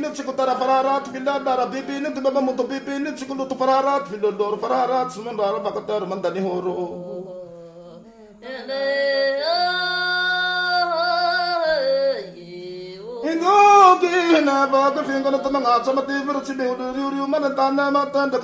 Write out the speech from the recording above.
bibin chikutara fararat filadara bibin tibaba muto bibin chikulutu fararat filodor fararat sumandara bakatar mandani horo. Ingo gina baga fingo na tamanga chamati versi be uru manatana matanda